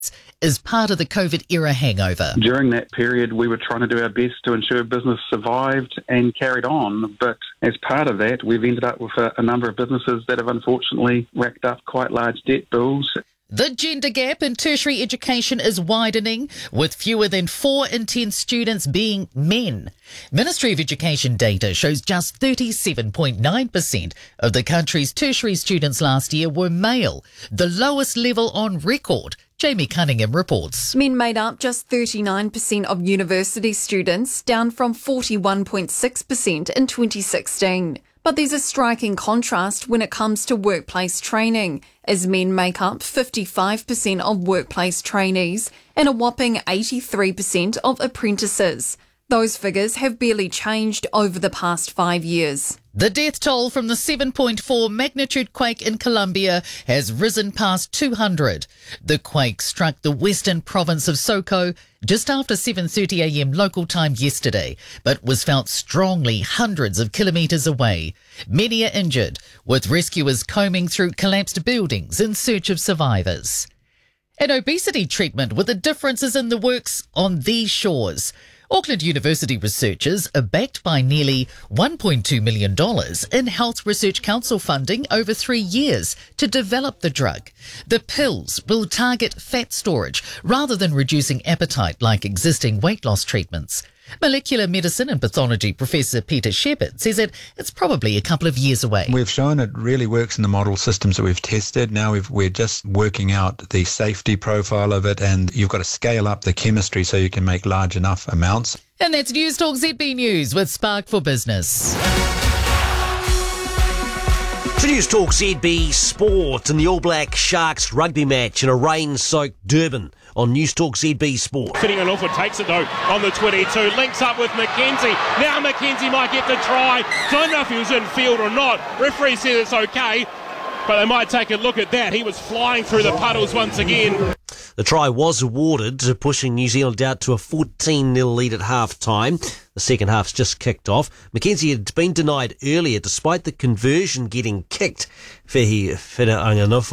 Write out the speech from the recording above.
is part of the COVID-era hangover. During that period, we were trying to do our best to ensure business survived and carried on, but as part of that, we've ended up with a number of businesses that have unfortunately racked up quite large debt bills. The gender gap in tertiary education is widening, with fewer than 4 in 10 students being men. Ministry of Education data shows just 37.9% of the country's tertiary students last year were male, the lowest level on record. Jamie Cunningham reports. Men made up just 39% of university students, down from 41.6% in 2016. But there's a striking contrast when it comes to workplace training, as men make up 55% of workplace trainees and a whopping 83% of apprentices. Those figures have barely changed over the past 5 years. The death toll from the 7.4 magnitude quake in Colombia has risen past 200. The quake struck the western province of Soco just after 7:30 a.m. local time yesterday, but was felt strongly hundreds of kilometres away. Many are injured, with rescuers combing through collapsed buildings in search of survivors. An obesity treatment with the differences in the works on these shores. Auckland University researchers are backed by nearly $1.2 million in Health Research Council funding over 3 years to develop the drug. The pills will target fat storage rather than reducing appetite like existing weight loss treatments. Molecular medicine and pathology Professor Peter Shepherd says it's probably a couple of years away. We've shown it really works in the model systems that we've tested. Now we're just working out the safety profile of it, and you've got to scale up the chemistry so you can make large enough amounts. And that's News Talk ZB News with Spark for Business. To News Talk ZB Sport and the All Black Sharks rugby match in a rain-soaked Durban on News Talk ZB Sport. Fitting Lawford takes it though on the 22, links up with McKenzie. Now McKenzie might get the try. Don't know if he was in field or not. Referee says it's okay, but they might take a look at that. He was flying through the puddles once again. The try was awarded, pushing New Zealand out to a 14-0 lead at half-time. The second half's just kicked off. McKenzie had been denied earlier despite the conversion getting kicked. Whiri Anganofo